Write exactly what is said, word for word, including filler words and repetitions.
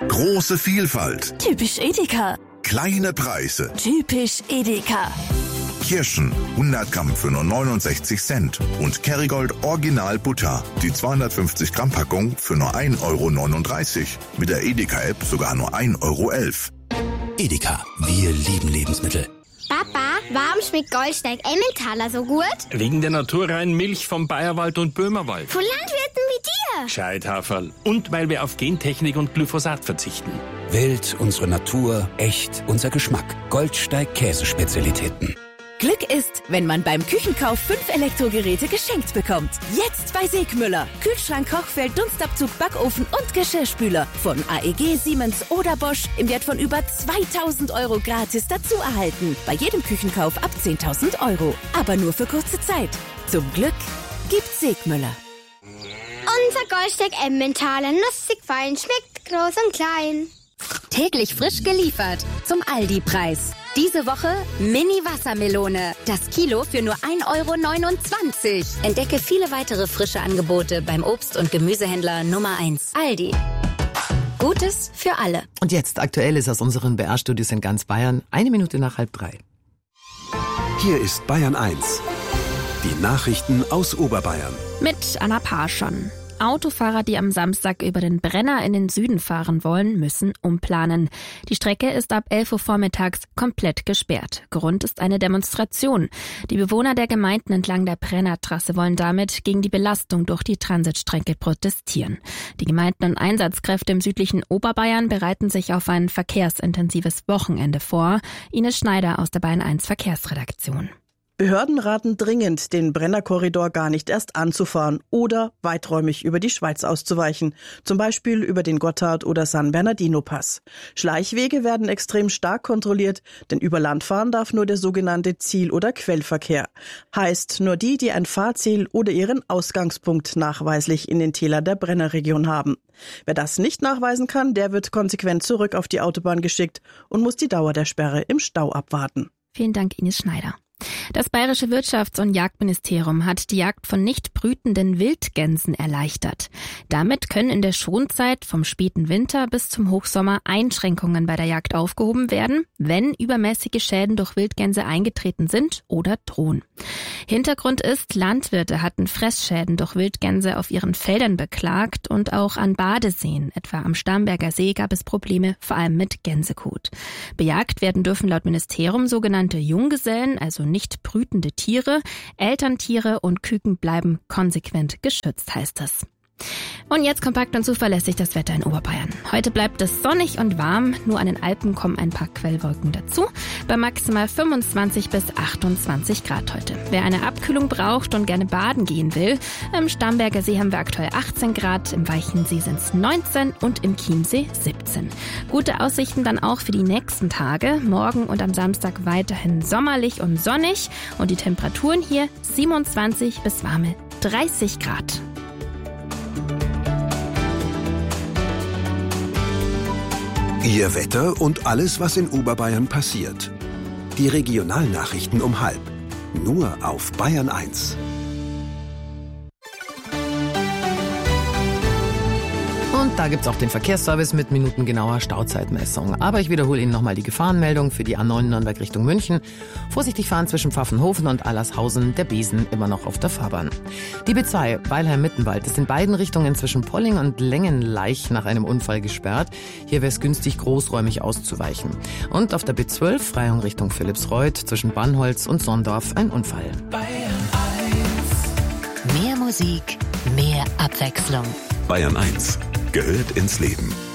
Große Vielfalt. Typisch Edeka. Kleine Preise. Typisch Edeka. Kirschen hundert Gramm für nur neunundsechzig Cent und Kerrygold Original Butter, die zweihundertfünfzig Gramm Packung für nur ein Euro neununddreißig. Mit der Edeka-App sogar nur ein Euro elf. Edeka, wir lieben Lebensmittel. Papa, warum schmeckt Goldsteig Emmentaler so gut? Wegen der naturreinen Milch vom Bayerwald und Böhmerwald. Von Landwirten wie dir. Scheithaferl. Und weil wir auf Gentechnik und Glyphosat verzichten. Wild, unsere Natur, echt, unser Geschmack. Goldsteig Käsespezialitäten. Glück ist, wenn man beim Küchenkauf fünf Elektrogeräte geschenkt bekommt. Jetzt bei Segmüller. Kühlschrank, Kochfeld, Dunstabzug, Backofen und Geschirrspüler. Von A E G, Siemens oder Bosch im Wert von über zweitausend Euro gratis dazu erhalten. Bei jedem Küchenkauf ab zehntausend Euro. Aber nur für kurze Zeit. Zum Glück gibt's Segmüller. Unser Goldsteig Emmentaler, nussig fein, schmeckt groß und klein. Täglich frisch geliefert zum Aldi-Preis. Diese Woche Mini-Wassermelone. Das Kilo für nur ein Euro neunundzwanzig. Entdecke viele weitere frische Angebote beim Obst- und Gemüsehändler Nummer eins. Aldi. Gutes für alle. Und jetzt Aktuelles aus unseren B R-Studios in ganz Bayern. Eine Minute nach halb drei. Hier ist Bayern eins. Die Nachrichten aus Oberbayern. Mit Anna Parschon. Autofahrer, die am Samstag über den Brenner in den Süden fahren wollen, müssen umplanen. Die Strecke ist ab elf Uhr vormittags komplett gesperrt. Grund ist eine Demonstration. Die Bewohner der Gemeinden entlang der Brennertrasse wollen damit gegen die Belastung durch die Transitstrecke protestieren. Die Gemeinden und Einsatzkräfte im südlichen Oberbayern bereiten sich auf ein verkehrsintensives Wochenende vor. Ines Schneider aus der Bayern eins Verkehrsredaktion. Behörden raten dringend, den Brennerkorridor gar nicht erst anzufahren oder weiträumig über die Schweiz auszuweichen, zum Beispiel über den Gotthard- oder San Bernardino-Pass. Schleichwege werden extrem stark kontrolliert, denn über Land fahren darf nur der sogenannte Ziel- oder Quellverkehr. Heißt, nur die, die ein Fahrziel oder ihren Ausgangspunkt nachweislich in den Tälern der Brennerregion haben. Wer das nicht nachweisen kann, der wird konsequent zurück auf die Autobahn geschickt und muss die Dauer der Sperre im Stau abwarten. Vielen Dank, Ines Schneider. Das Bayerische Wirtschafts- und Jagdministerium hat die Jagd von nicht brütenden Wildgänsen erleichtert. Damit können in der Schonzeit vom späten Winter bis zum Hochsommer Einschränkungen bei der Jagd aufgehoben werden, wenn übermäßige Schäden durch Wildgänse eingetreten sind oder drohen. Hintergrund ist, Landwirte hatten Fressschäden durch Wildgänse auf ihren Feldern beklagt und auch an Badeseen, etwa am Starnberger See, gab es Probleme, vor allem mit Gänsekot. Bejagt werden dürfen laut Ministerium sogenannte Junggesellen, also nicht brütende Tiere. Elterntiere und Küken bleiben konsequent geschützt, heißt es. Und jetzt kompakt und zuverlässig das Wetter in Oberbayern. Heute bleibt es sonnig und warm, nur an den Alpen kommen ein paar Quellwolken dazu. Bei maximal fünfundzwanzig bis achtundzwanzig Grad heute. Wer eine Abkühlung braucht und gerne baden gehen will, im Starnberger See haben wir aktuell achtzehn Grad, im Weichensee sind es neunzehn und im Chiemsee siebzehn. Gute Aussichten dann auch für die nächsten Tage. Morgen und am Samstag weiterhin sommerlich und sonnig und die Temperaturen hier siebenundzwanzig bis warme dreißig Grad. Ihr Wetter und alles, was in Oberbayern passiert. Die Regionalnachrichten um halb. Nur auf Bayern eins. Und da gibt's auch den Verkehrsservice mit minutengenauer Stauzeitmessung. Aber ich wiederhole Ihnen nochmal die Gefahrenmeldung für die A neun Nürnberg Richtung München. Vorsichtig fahren zwischen Pfaffenhofen und Allershausen, der Besen immer noch auf der Fahrbahn. Die B zwei Weilheim-Mittenwald ist in beiden Richtungen zwischen Polling und Längenleich nach einem Unfall gesperrt. Hier wäre es günstig, großräumig auszuweichen. Und auf der B zwölf Freihung Richtung Philippsreuth zwischen Bannholz und Sondorf ein Unfall. Bayern eins. Mehr Musik, mehr Abwechslung. Bayern eins gehört ins Leben.